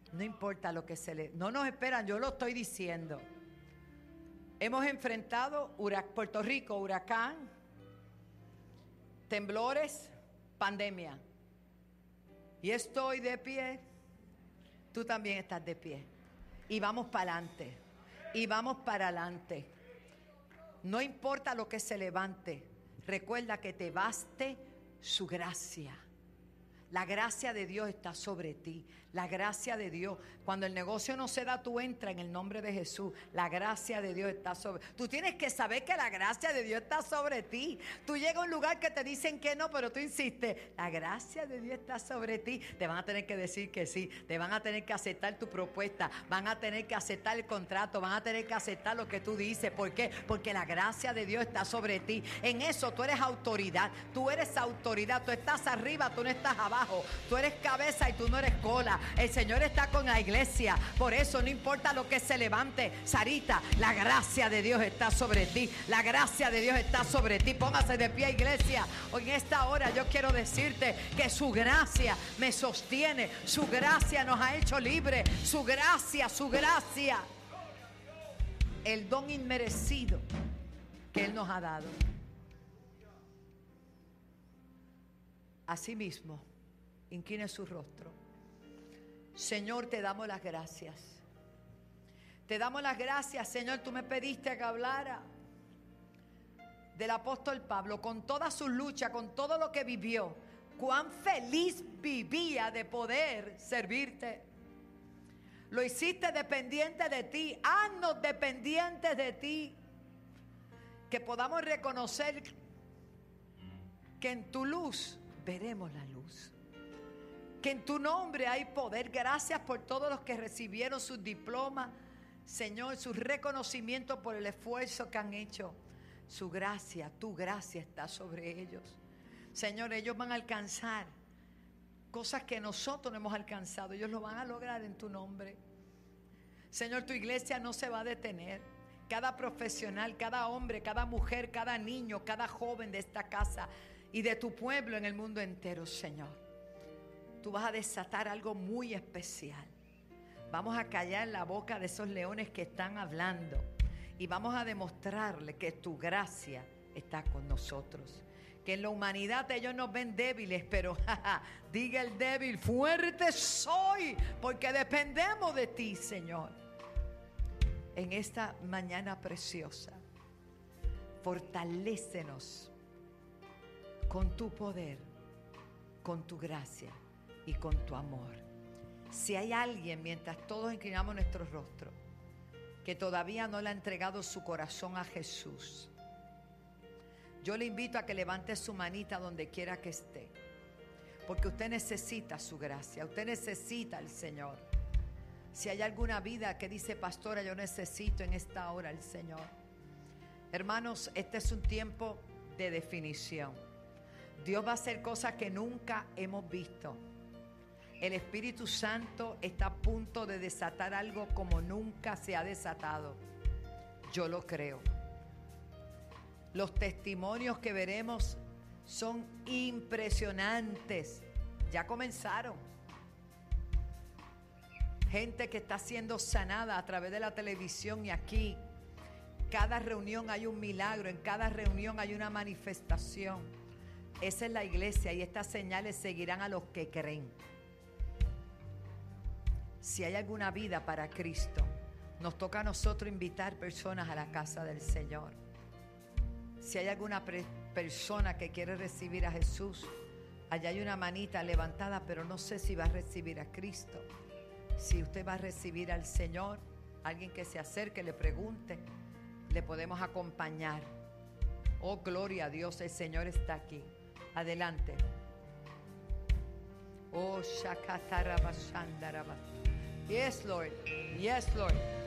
No importa lo que se le... No nos esperan, yo lo estoy diciendo. Hemos enfrentado Puerto Rico, huracán, temblores, pandemia. Y estoy de pie. Tú también estás de pie. Y vamos para adelante. Y vamos para adelante. No importa lo que se levante. Recuerda que te baste su gracia. La gracia de Dios está sobre ti. La gracia de Dios. Cuando el negocio no se da, tú entras en el nombre de Jesús. La gracia de Dios está sobre ti. Tú tienes que saber que la gracia de Dios está sobre ti. Tú llegas a un lugar que te dicen que no, pero tú insistes. La gracia de Dios está sobre ti. Te van a tener que decir que sí. Te van a tener que aceptar tu propuesta. Van a tener que aceptar el contrato. Van a tener que aceptar lo que tú dices. ¿Por qué? Porque la gracia de Dios está sobre ti. En eso tú eres autoridad. Tú eres autoridad. Tú estás arriba, tú no estás abajo. Tú eres cabeza y tú no eres cola. El Señor está con la iglesia. Por eso no importa lo que se levante. Sarita, la gracia de Dios está sobre ti. La gracia de Dios está sobre ti. Póngase de pie, iglesia. Hoy en esta hora yo quiero decirte que su gracia me sostiene. Su gracia nos ha hecho libres. Su gracia, su gracia. El don inmerecido que Él nos ha dado. Asimismo, incline su rostro. Señor, te damos las gracias. Te damos las gracias, Señor. Tú me pediste que hablara del apóstol Pablo, con toda su lucha, con todo lo que vivió. Cuán feliz vivía de poder servirte. Lo hiciste dependiente de ti. Haznos dependientes de ti. Que podamos reconocer que en tu luz veremos la luz. Que en tu nombre hay poder. Gracias por todos los que recibieron sus diplomas, Señor, su reconocimiento por el esfuerzo que han hecho. Su gracia, tu gracia está sobre ellos. Señor, ellos van a alcanzar cosas que nosotros no hemos alcanzado. Ellos lo van a lograr en tu nombre. Señor, tu iglesia no se va a detener. Cada profesional, cada hombre, cada mujer, cada niño, cada joven de esta casa y de tu pueblo en el mundo entero, Señor. Tú vas a desatar algo muy especial. Vamos a callar la boca de esos leones que están hablando. Y vamos a demostrarle que tu gracia está con nosotros. Que en la humanidad ellos nos ven débiles, pero diga el débil, fuerte soy, porque dependemos de ti, Señor. En esta mañana preciosa, fortalécenos con tu poder, con tu gracia y con tu amor. Si hay alguien, mientras todos inclinamos nuestro rostro, que todavía no le ha entregado su corazón a Jesús, yo le invito a que levante su manita donde quiera que esté, porque usted necesita su gracia, usted necesita al Señor. Si hay alguna vida que dice, pastora, yo necesito en esta hora al Señor. Hermanos, este es un tiempo de definición. Dios va a hacer cosas que nunca hemos visto. El Espíritu Santo está a punto de desatar algo como nunca se ha desatado. Yo lo creo. Los testimonios que veremos son impresionantes. Ya comenzaron. Gente que está siendo sanada a través de la televisión y aquí. Cada reunión hay un milagro, en cada reunión hay una manifestación. Esa es la iglesia y estas señales seguirán a los que creen. Si hay alguna vida para Cristo, nos toca a nosotros invitar personas a la casa del Señor. Si hay alguna persona que quiere recibir a Jesús, allá hay una manita levantada, pero no sé si va a recibir a Cristo. Si usted va a recibir al Señor, alguien que se acerque, le pregunte, le podemos acompañar. Oh, gloria a Dios, el Señor está aquí. Adelante. Oh, Shakatarabashandarabas. Yes, Lord. Yes, Lord.